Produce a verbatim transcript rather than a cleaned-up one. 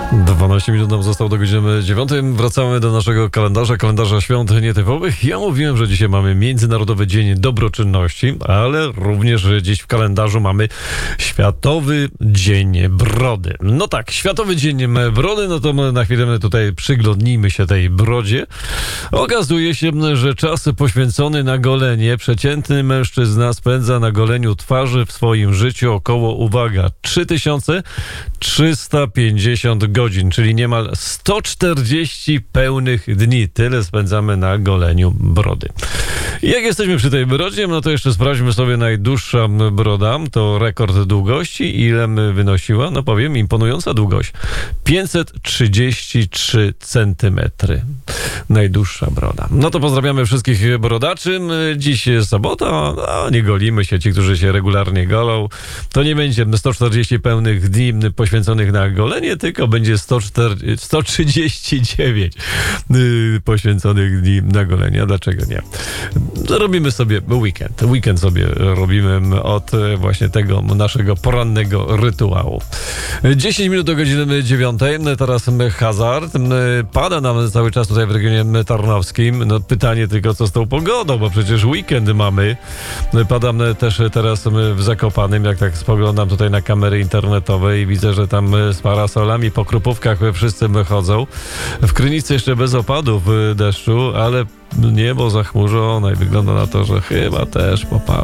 dwanaście minut nam zostało do godziny dziewiątej. Wracamy do naszego kalendarza, kalendarza świąt nietypowych. Ja mówiłem, że dzisiaj mamy Międzynarodowy Dzień Dobroczynności, ale również dziś w kalendarzu mamy Światowy Dzień Brody. No tak, Światowy Dzień Brody, no to na chwilę tutaj przyglądnijmy się tej brodzie. Okazuje się, że czas poświęcony na golenie przeciętny mężczyzna spędza na goleniu twarzy w swoim życiu około, uwaga, trzy tysiące trzysta pięćdziesiąt godzin, czyli niemal sto czterdzieści pełnych dni. Tyle spędzamy na goleniu brody. I jak jesteśmy przy tej brodzie, no to jeszcze sprawdźmy sobie najdłuższa broda. To rekord długości. Ile wynosiła? No powiem, imponująca długość. pięćset trzydzieści trzy centymetry. Najdłuższa broda. No to pozdrawiamy wszystkich brodaczy. Dziś jest sobota, a nie golimy się. Ci, którzy się regularnie golą, to nie będzie sto czterdzieści pełnych dni poświęconych na golenie, tylko będzie sto trzydzieści dziewięć poświęconych dni na golenie. A dlaczego nie? Robimy sobie weekend. Weekend sobie robimy od właśnie tego naszego porannego rytuału. dziesięć minut do godziny dziewiątej. Teraz hazard. Pada nam cały czas tutaj w regionie tarnowskim. No pytanie tylko, co z tą pogodą, bo przecież weekend mamy. Padam też teraz w Zakopanem, jak tak spoglądam tutaj na kamery internetowe i widzę, że tam z parasolami po krupówkach wszyscy chodzą. W Krynicy jeszcze bez opadów deszczu, ale niebo zachmurzone i wygląda na to, że chyba też popada.